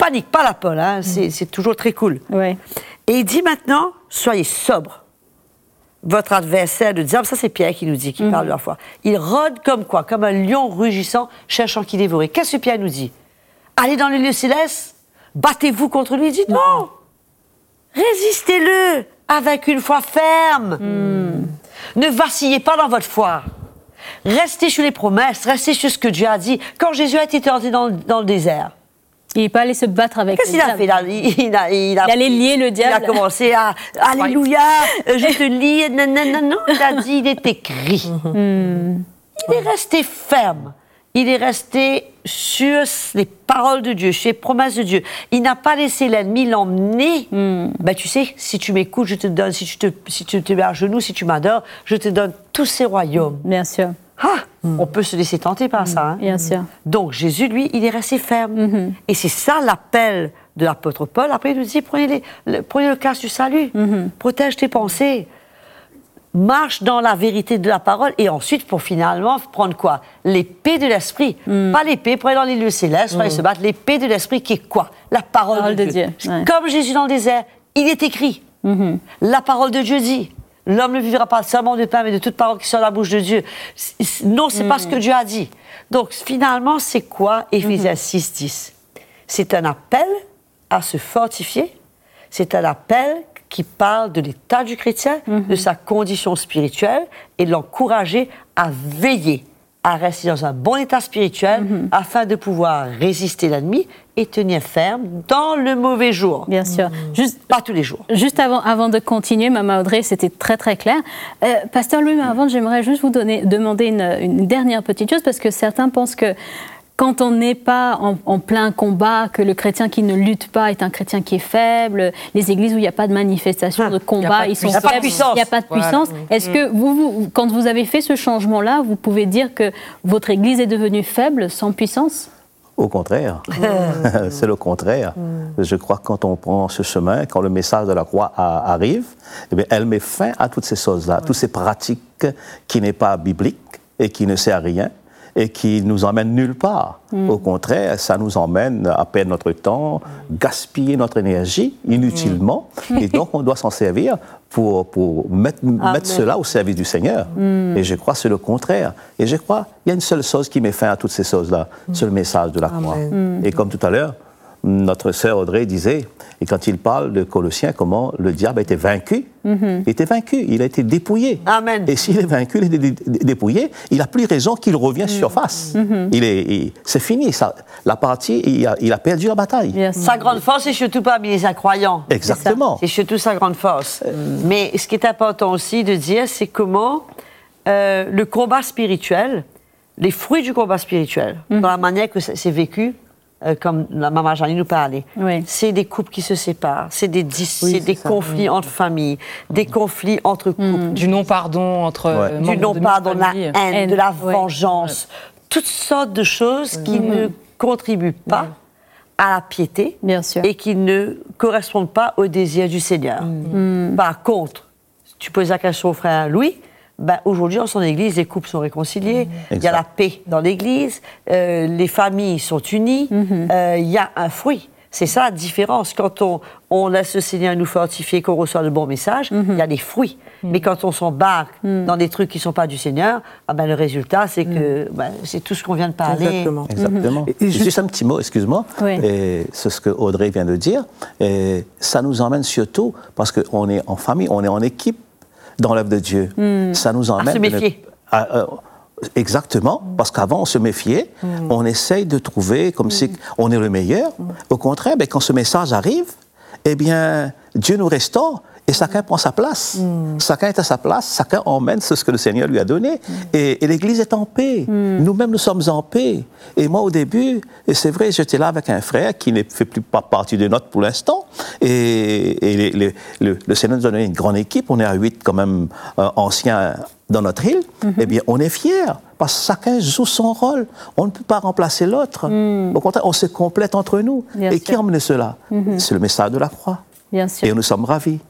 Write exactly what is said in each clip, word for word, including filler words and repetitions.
panique pas, la Paul, hein, c'est, c'est toujours très cool. Ouais. Et il dit maintenant, soyez sobre. Votre adversaire, le diable, ça c'est Pierre qui nous dit, qui mmh. parle de la foi. Il rôde comme quoi? Comme un lion rugissant, cherchant qui dévorer. Qu'est-ce que Pierre nous dit? Allez dans les lieux célestes, battez-vous contre lui. Il dit non, résistez-le avec une foi ferme. Mmh. Ne vacillez pas dans votre foi. Restez sur les promesses, restez sur ce que Dieu a dit. Quand Jésus a été tenté dans, dans le désert, il n'est pas allé se battre avec Qu'est-ce le qu'il a fait là? il, il, a, il, a, il allait lier le diable. Il a commencé à « Alléluia, je te lie, non, non, non, non. » Il a dit, il est écrit. Mm. Il est resté ferme. Il est resté sur les paroles de Dieu, sur les promesses de Dieu. Il n'a pas laissé l'ennemi l'emmener. Mm. Ben, tu sais, si tu m'écoutes, je te donne, si tu te, si tu te mets à genoux, si tu m'adores, je te donne tous ces royaumes. Bien sûr. Ah, mm. On peut se laisser tenter par mm. ça. Hein. Bien sûr. Donc, Jésus, lui, il est resté ferme. Mm-hmm. Et c'est ça l'appel de l'apôtre Paul. Après, il nous dit, prenez, les, le, prenez le casque du salut. Mm-hmm. Protège tes pensées. Marche dans la vérité de la parole. Et ensuite, pour finalement prendre quoi? L'épée de l'esprit. Mm. Pas l'épée, pour aller dans les lieux célestes, pour aller mm. se battre. L'épée de l'esprit qui est quoi? La parole, parole de, de Dieu. Dieu. Ouais. Comme Jésus dans le désert, il est écrit. Mm-hmm. La parole de Dieu dit. L'homme ne vivra pas seulement de pain, mais de toute parole qui sort de la bouche de Dieu. Non, c'est mmh. pas ce que Dieu a dit. Donc, finalement, c'est quoi Éphésiens mmh. six dix? C'est un appel à se fortifier. C'est un appel qui parle de l'état du chrétien, mmh. de sa condition spirituelle, et de l'encourager à veiller, à rester dans un bon état spirituel, mmh. afin de pouvoir résister l'ennemi et tenir ferme dans le mauvais jour. Bien sûr. Mmh. Juste, pas tous les jours. Juste avant, avant de continuer, Maman Audrey, c'était très très clair. Euh, Pasteur Louis, mais avant, j'aimerais juste vous donner, demander une, une dernière petite chose, parce que certains pensent que quand on n'est pas en, en plein combat, que le chrétien qui ne lutte pas est un chrétien qui est faible, les églises où il n'y a pas de manifestation, de combat, ils sont faibles, il n'y a pas de puissance. Voilà. Est-ce que vous, vous, quand vous avez fait ce changement-là, vous pouvez dire que votre église est devenue faible, sans puissance ? Au contraire, mmh. c'est le contraire. Mmh. Je crois que quand on prend ce chemin, quand le message de la croix a, arrive, eh bien, elle met fin à toutes ces choses-là, mmh. toutes ces pratiques qui n'est pas bibliques et qui ne servent à rien et qui nous emmènent nulle part. Mmh. Au contraire, ça nous emmène à perdre notre temps, gaspiller notre énergie inutilement, mmh. et donc on doit s'en servir pour, pour mettre, mettre cela au service du Seigneur. Mmh. Et je crois que c'est le contraire. Et je crois qu'il y a une seule chose qui met fin à toutes ces choses-là, mmh. c'est le message de la croix. Mmh. Et comme tout à l'heure, notre sœur Audrey disait, et quand il parle de Colossiens, comment le diable a été vaincu, mm-hmm. il était vaincu, il a été dépouillé. Amen. Et s'il est vaincu, il est dépouillé, il n'a plus raison qu'il revienne mm-hmm. surface. Mm-hmm. Il est, il, c'est fini, ça, la partie, il a, il a perdu la bataille. Yes. Sa grande force, c'est surtout parmi les incroyants. Exactement. C'est, c'est surtout sa grande force. Mm. Mais ce qui est important aussi de dire, c'est comment euh, le combat spirituel, les fruits du combat spirituel, mm. dans la manière que c'est vécu, Euh, comme la maman Jeannie nous parlait, oui. c'est des couples qui se séparent, c'est des, dis- oui, c'est c'est des conflits oui. entre familles, des conflits entre couples. Mmh. Du non-pardon entre ouais. euh, Du non-pardon, de la haine, haine, de la ouais. vengeance, ouais. toutes sortes de choses qui mmh. ne contribuent pas mmh. à la piété Bien sûr. et qui ne correspondent pas au désir du Seigneur. Mmh. Par contre, tu poses la question au frère Louis, ben, aujourd'hui, dans son église, les couples sont réconciliés, il y a la paix dans l'église, euh, les familles sont unies, il mm-hmm. euh, y a un fruit. C'est ça la différence. Quand on, on laisse le Seigneur nous fortifier, qu'on reçoit de bons messages, il mm-hmm. y a des fruits. Mm-hmm. Mais quand on s'embarque mm-hmm. dans des trucs qui ne sont pas du Seigneur, ah ben, le résultat, c'est que ben, c'est tout ce qu'on vient de parler. Exactement. Exactement. Mm-hmm. Et, et juste... juste un petit mot, excuse-moi. Oui. Et c'est ce que Audrey vient de dire. Et ça nous emmène surtout, parce qu'on est en famille, on est en équipe, dans l'œuvre de Dieu. Mm. Ça nous emmène... À se méfier. À, à, exactement, mm. parce qu'avant, on se méfiait, mm. on essaye de trouver comme mm. si on est le meilleur. Mm. Au contraire, ben, quand ce message arrive, eh bien, Dieu nous restaure et chacun prend sa place. Mm. Chacun est à sa place, chacun emmène ce que le Seigneur lui a donné. Mm. Et, et l'Église est en paix. Mm. Nous-mêmes, nous sommes en paix. Et moi, au début, et c'est vrai, j'étais là avec un frère qui ne fait plus pas partie de notre pour l'instant. Et, et les, les, le, le Seigneur nous a donné une grande équipe. On est à huit quand même euh, anciens dans notre île. Mm-hmm. Eh bien, on est fiers. Parce que chacun joue son rôle. On ne peut pas remplacer l'autre. Mm. Au contraire, on se complète entre nous. Bien et sûr. Qui emmène cela? Mm-hmm. C'est le message de la croix. Bien sûr. Et nous sommes ravis.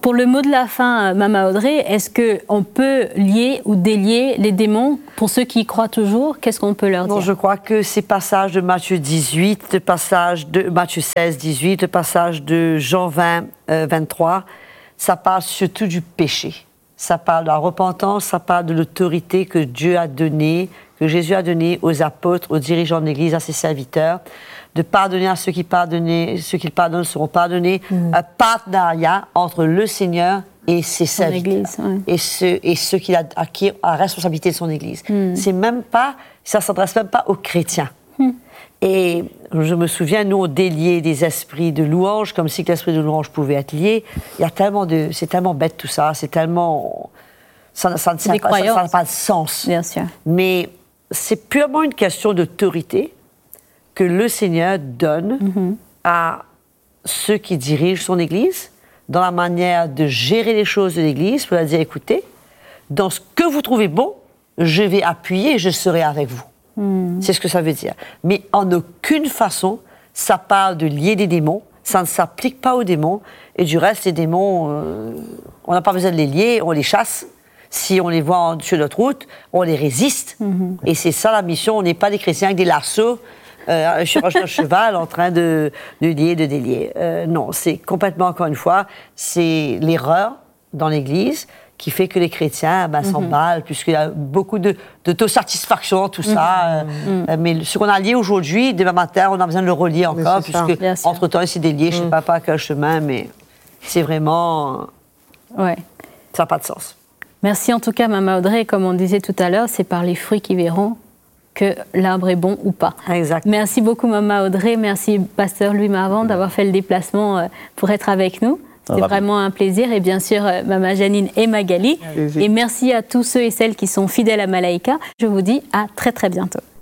pour le mot de la fin, Mama Audrey, est-ce qu'on peut lier ou délier les démons pour ceux qui y croient toujours? Qu'est-ce qu'on peut leur dire? Non, je crois que ces passages de Matthieu dix-huit, le passage de Matthieu seize, dix-huit, le passage de Jean vingt, euh, vingt-trois, ça parle surtout du péché. Ça parle de la repentance, ça parle de l'autorité que Dieu a donnée, que Jésus a donnée aux apôtres, aux dirigeants de l'Église, à ses serviteurs, de pardonner à ceux qui pardonnent, ceux qui pardonnent seront pardonnés. Mmh. Un partenariat entre le Seigneur et ses son serviteurs, église, ouais. et ceux et ceux qui a acquis la responsabilité de son Église. Mmh. C'est même pas, ça s'adresse même pas aux chrétiens. Mmh. Et je me souviens, nous on déliait des esprits de louange, comme si l'esprit de louange pouvait être lié. Il y a tellement de, c'est tellement bête tout ça, c'est tellement, ça, ça, ça, ça, ça n'a pas de sens. Bien sûr. Mais c'est purement une question d'autorité que le Seigneur donne mm-hmm. à ceux qui dirigent son Église, dans la manière de gérer les choses de l'Église, pour leur dire, écoutez, dans ce que vous trouvez bon, je vais appuyer et je serai avec vous. Mm. C'est ce que ça veut dire. Mais en aucune façon, ça parle de lier des démons, ça ne s'applique pas aux démons, et du reste, les démons, euh, on n'a pas besoin de les lier, on les chasse. Si on les voit sur notre route, on les résiste. Mm-hmm. Et c'est ça la mission, on n'est pas des chrétiens avec des lassos, Euh, sur un cheval en train de, de lier, de délier. Euh, non, c'est complètement, encore une fois, c'est l'erreur dans l'Église qui fait que les chrétiens ben, mm-hmm. s'emballent, puisqu'il y a beaucoup de, d'autosatisfaction dans tout ça. Mm-hmm. Euh, mais ce qu'on a lié aujourd'hui, demain matin, on a besoin de le relier encore, puisque entre-temps, c'est délié, mm. je ne sais pas par quel chemin, mais c'est vraiment... Ouais. Ça n'a pas de sens. Merci en tout cas, Mama Audrey. Comme on disait tout à l'heure, c'est par les fruits qu'ils verront que l'arbre est bon ou pas. Exact. Merci beaucoup, Mama Audrey. Merci, Pasteur Louis Marvand, d'avoir fait le déplacement pour être avec nous. C'était vraiment un plaisir. Et bien sûr, Mama Janine et Magali. Et merci à tous ceux et celles qui sont fidèles à Malaika. Je vous dis à très, très bientôt.